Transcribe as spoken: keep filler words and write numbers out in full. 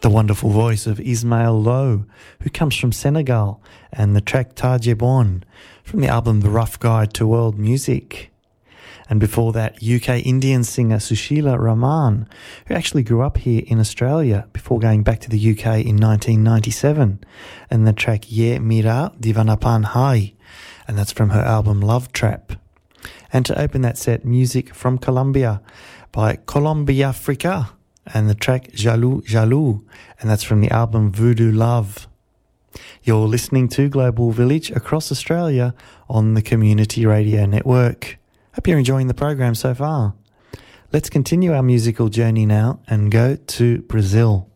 the wonderful voice of Ismail Lowe, who comes from Senegal, and the track Tajebon from the album The Rough Guide to World Music. And before that, U K Indian singer Sushila Rahman, who actually grew up here in Australia before going back to the U K in nineteen ninety-seven, and the track Ye Mira Divanapan Hai, and that's from her album Love Trap. And to open that set, music from Colombia by Colombia Africa, and the track Jaloux Jaloux, and that's from the album Voodoo Love. You're listening to Global Village across Australia on the Community Radio Network. Hope you're enjoying the program so far. Let's continue our musical journey now and go to Brazil.